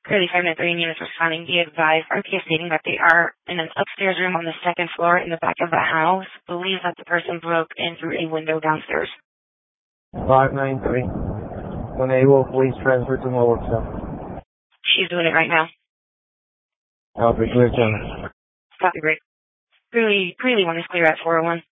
Curly 593 units responding. Be advised, RPS stating that they are in an upstairs room on the second floor in the back of the house. Believes that the person broke in through a window downstairs. 593. Unable, please transfer to my workshop. She's doing it right now. Copy, clear channel. Copy, great. Curly 1 is clear at 401.